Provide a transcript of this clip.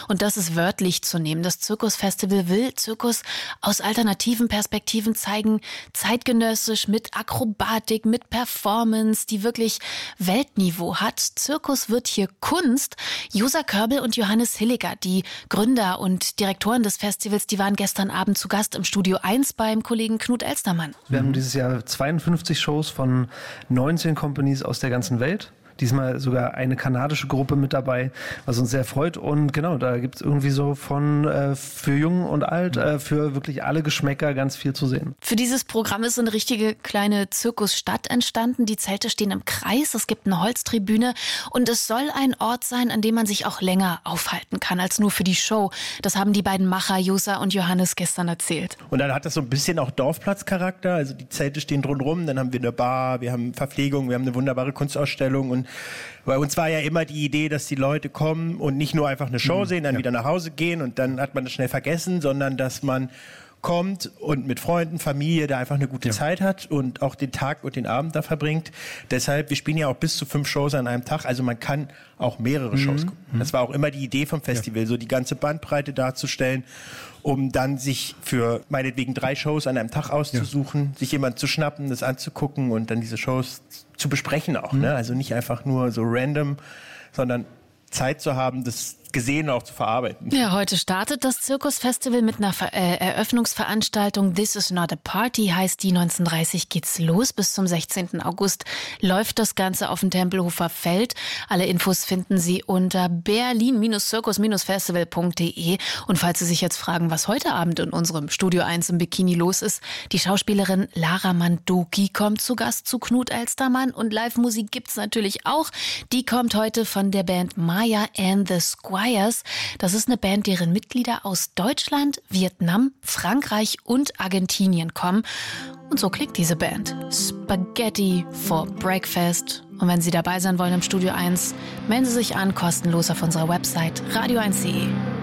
Und das ist wörtlich zu nehmen. Das Zirkusfestival will Zirkus aus alternativen Perspektiven zeigen, zeitgenössisch mit Akrobatik, mit Performance, die wirklich Weltniveau hat. Zirkus wird hier Kunst. Josa Körbel und Johannes Hilliger, die Gründer und Direktoren des Festivals, die waren gestern Abend zu Gast im Studio 1 beim Kollegen Knut Elstermann. Wir haben dieses Jahr 52 Shows von 19 Companies aus der ganzen Welt. Diesmal sogar eine kanadische Gruppe mit dabei, was uns sehr freut. Und genau, da gibt es irgendwie so für Jung und Alt, für wirklich alle Geschmäcker ganz viel zu sehen. Für dieses Programm ist so eine richtige kleine Zirkusstadt entstanden. Die Zelte stehen im Kreis, es gibt eine Holztribüne und es soll ein Ort sein, an dem man sich auch länger aufhalten kann als nur für die Show. Das haben die beiden Macher, Josa und Johannes, gestern erzählt. Und dann hat das so ein bisschen auch Dorfplatzcharakter. Also die Zelte stehen drumherum, dann haben wir eine Bar, wir haben Verpflegung, wir haben eine wunderbare Kunstausstellung. Und bei uns war ja immer die Idee, dass die Leute kommen und nicht nur einfach eine Show sehen, dann wieder nach Hause gehen und dann hat man das schnell vergessen, sondern dass man kommt und mit Freunden, Familie da einfach eine gute Zeit hat und auch den Tag und den Abend da verbringt. Deshalb, wir spielen ja auch bis zu 5 Shows an einem Tag, also man kann auch mehrere Shows gucken. Das war auch immer die Idee vom Festival, so die ganze Bandbreite darzustellen, um dann sich für meinetwegen 3 Shows an einem Tag auszusuchen, sich jemand zu schnappen, das anzugucken und dann diese Shows zu besprechen auch. Ne? Also nicht einfach nur so random, sondern Zeit zu haben, das Gesehene auch zu verarbeiten. Ja, heute startet das Zirkusfestival mit einer Eröffnungsveranstaltung. This is not a party heißt die. 19:30 geht's los. Bis zum 16. August läuft das Ganze auf dem Tempelhofer Feld. Alle Infos finden Sie unter berlin-zirkus-festival.de. Und falls Sie sich jetzt fragen, was heute Abend in unserem Studio 1 im Bikini los ist, die Schauspielerin Lara Mandoki kommt zu Gast zu Knut Elstermann und Live-Musik gibt's natürlich auch. Die kommt heute von der Band Maya and the Squires. Das ist eine Band, deren Mitglieder aus Deutschland, Vietnam, Frankreich und Argentinien kommen. Und so klingt diese Band. Spaghetti for Breakfast. Und wenn Sie dabei sein wollen im Studio 1, melden Sie sich an, kostenlos auf unserer Website radio1.de.